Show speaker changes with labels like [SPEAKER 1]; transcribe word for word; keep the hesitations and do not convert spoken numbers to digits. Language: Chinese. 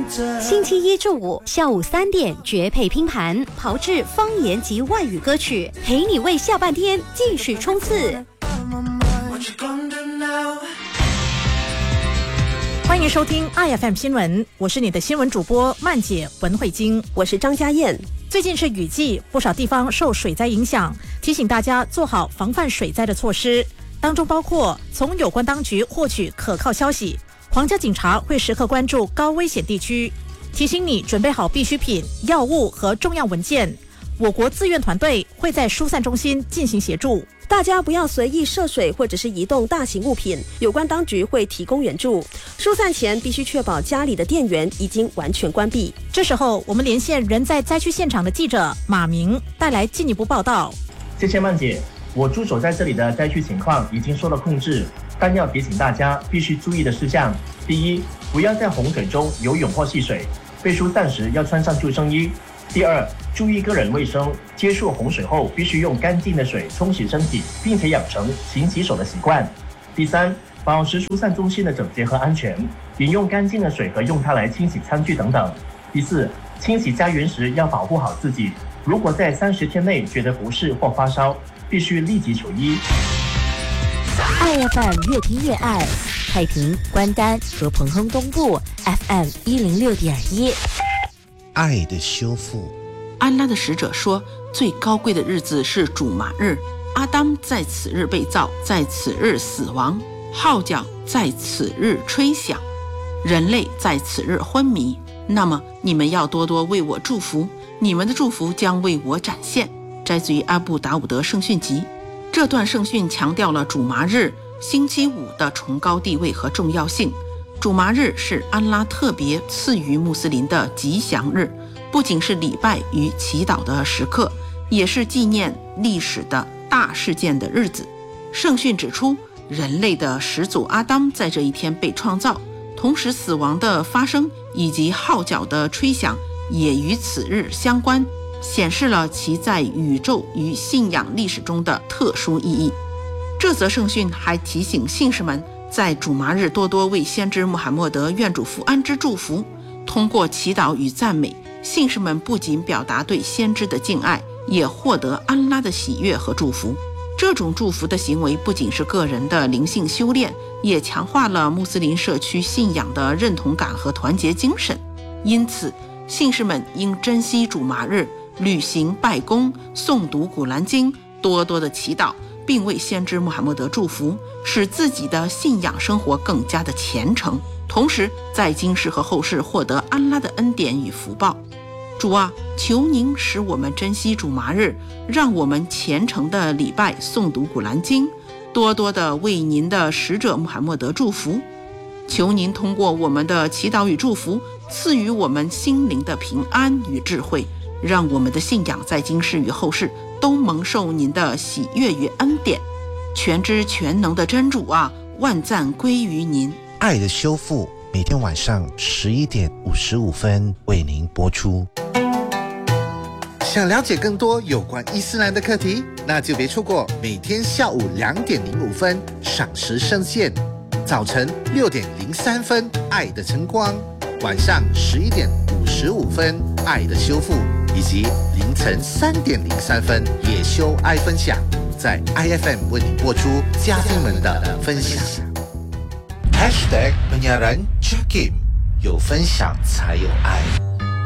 [SPEAKER 1] 星期一至五下午三点绝配拼盘，炮制方言及外语歌曲，陪你为下半天继续冲刺。
[SPEAKER 2] 欢迎收听 I F M 新闻，我是你的新闻主播曼姐文慧晶，
[SPEAKER 3] 我是张家燕。
[SPEAKER 2] 最近是雨季，不少地方受水灾影响，提醒大家做好防范水灾的措施，当中包括从有关当局获取可靠消息，皇家警察会时刻关注高危险地区，提醒你准备好必需品、药物和重要文件。我国自愿团队会在疏散中心进行协助。
[SPEAKER 3] 大家不要随意涉水或者是移动大型物品，有关当局会提供援助。疏散前必须确保家里的电源已经完全关闭。
[SPEAKER 2] 这时候我们连线人在灾区现场的记者马明，带来进一步报道。
[SPEAKER 4] 谢谢曼姐，我驻守在这里的灾区情况已经受到控制，但要提醒大家必须注意的事项：第一，不要在洪水中游泳或戏水，被疏散时要穿上救生衣。第二，注意个人卫生，接触洪水后必须用干净的水冲洗身体，并且养成勤洗手的习惯。第三，保持疏散中心的整洁和安全，饮用干净的水和用它来清洗餐具等等。第四，清洗家园时要保护好自己，如果在三十天内觉得不适或发烧，必须立即求医。
[SPEAKER 1] I F M 越听越爱，太平、关丹和彭亨东部 F M 一零六点一。
[SPEAKER 5] 爱的修复。
[SPEAKER 6] 安拉的使者说，最高贵的日子是主马日，阿当在此日被造，在此日死亡，号角在此日吹响，人类在此日昏迷。那么你们要多多为我祝福，你们的祝福将为我展现。摘自于阿布达伍德圣训集。这段圣训强调了主麻日星期五的崇高地位和重要性。主麻日是安拉特别赐予穆斯林的吉祥日，不仅是礼拜与祈祷的时刻，也是纪念历史的大事件的日子。圣训指出，人类的始祖阿当在这一天被创造，同时死亡的发生以及号角的吹响也与此日相关，显示了其在宇宙与信仰历史中的特殊意义。这则圣训还提醒信士们，在主麻日多多为先知穆罕默德愿主福安之祝福。通过祈祷与赞美，信士们不仅表达对先知的敬爱，也获得安拉的喜悦和祝福。这种祝福的行为不仅是个人的灵性修炼，也强化了穆斯林社区信仰的认同感和团结精神。因此，信士们应珍惜主麻日，履行拜功，诵读古兰经，多多的祈祷，并为先知穆罕默德祝福，使自己的信仰生活更加的虔诚，同时在今世和后世获得安拉的恩典与福报。主啊，求您使我们珍惜主麻日，让我们虔诚的礼拜诵读古兰经，多多的为您的使者穆罕默德祝福。求您通过我们的祈祷与祝福，赐予我们心灵的平安与智慧，让我们的信仰在今世与后世都蒙受您的喜悦与恩典。全知全能的真主啊，万赞归于您。
[SPEAKER 5] 爱的修复，每天晚上十一点五十五分为您播出。
[SPEAKER 7] 想了解更多有关伊斯兰的课题，那就别错过每天下午两点零五分赏识圣线，早晨六点零三分爱的晨光，晚上十一点五十五分爱的修复，以及凌晨三点零三分野修爱分享，在 I F M 为你播出嘉宾们的分享。
[SPEAKER 5] Hashtag penyiaran Jakim， 有分享才有爱。